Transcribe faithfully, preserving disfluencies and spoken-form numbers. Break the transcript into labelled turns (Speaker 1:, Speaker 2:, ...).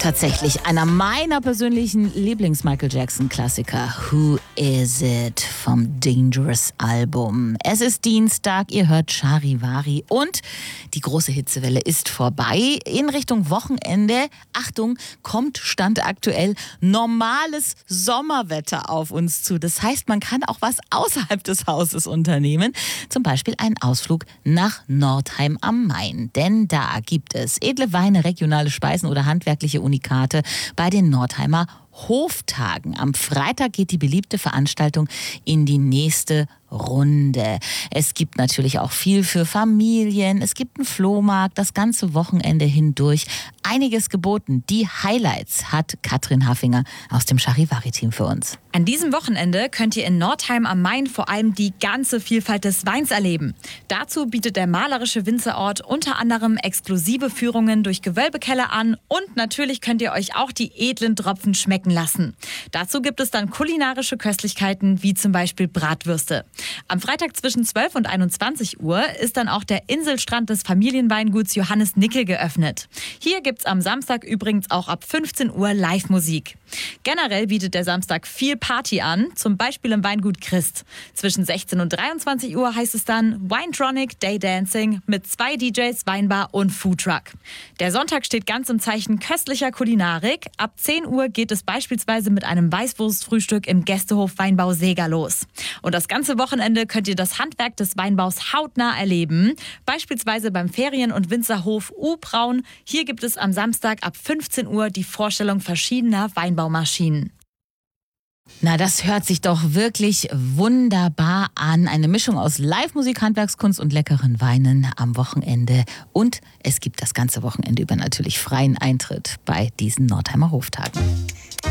Speaker 1: Tatsächlich einer meiner persönlichen Lieblings-Michael Jackson-Klassiker. Who Is It vom Dangerous-Album. Es ist Dienstag, ihr hört Charivari und die große Hitzewelle ist vorbei. In Richtung Wochenende, Achtung, kommt Stand aktuell normales Sommerwetter auf uns zu. Das heißt, man kann auch was außerhalb des Hauses unternehmen. Zum Beispiel einen Ausflug nach Nordheim am Main. Denn da gibt es edle Weine, regionale Speisen oder handwerkliche Unikate bei den Nordheimer Hoftagen. Am Freitag geht die beliebte Veranstaltung in die nächste Runde. Es gibt natürlich auch viel für Familien. Es gibt einen Flohmarkt das ganze Wochenende hindurch. Einiges geboten. Die Highlights hat Katrin Haffinger aus dem Charivari-Team für uns.
Speaker 2: An diesem Wochenende könnt ihr in Nordheim am Main vor allem die ganze Vielfalt des Weins erleben. Dazu bietet der malerische Winzerort unter anderem exklusive Führungen durch Gewölbekeller an und natürlich könnt ihr euch auch die edlen Tropfen schmecken lassen. Dazu gibt es dann kulinarische Köstlichkeiten wie zum Beispiel Bratwürste. Am Freitag zwischen zwölf und einundzwanzig Uhr ist dann auch der Inselstrand des Familienweinguts Johannes Nickel geöffnet. Hier gibt's am Samstag übrigens auch ab fünfzehn Uhr Live-Musik. Generell bietet der Samstag viel Party an, zum Beispiel im Weingut Christ. Zwischen sechzehn und dreiundzwanzig Uhr heißt es dann Winetronic Day Dancing mit zwei D Js, Weinbar und Foodtruck. Der Sonntag steht ganz im Zeichen köstlicher Kulinarik. Ab zehn Uhr geht es beispielsweise mit einem Weißwurstfrühstück im Gästehof Weinbau Seeger los. Und das ganze Wochenende könnt ihr das Handwerk des Weinbaus hautnah erleben. Beispielsweise beim Ferien- und Winzerhof U-Braun. Hier gibt es am Samstag ab fünfzehn Uhr die Vorstellung verschiedener Weinbaumaschinen.
Speaker 1: Na, das hört sich doch wirklich wunderbar an. Eine Mischung aus Live-Musik, Handwerkskunst und leckeren Weinen am Wochenende. Und es gibt das ganze Wochenende über natürlich freien Eintritt bei diesen Nordheimer Hoftagen.